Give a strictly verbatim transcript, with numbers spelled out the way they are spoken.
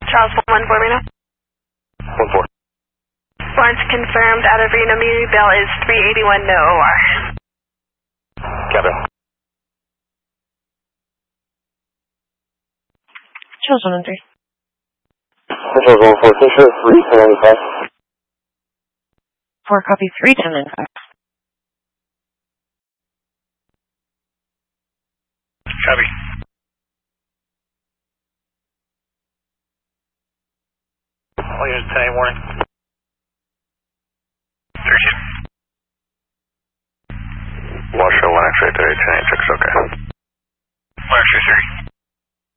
Charles one one four Reno. one four. Florence confirmed out of Reno. Muni Bell is three eighty-one, no O R. Copy. Charles one one three. Charles one four, Fisher, three ten ninety-five. four copy, three ten ninety-five. Copy. All units ten eight warning. thirty-two. Wash one X-ray thirty-eight, ten eight six, okay. one X-ray thirty.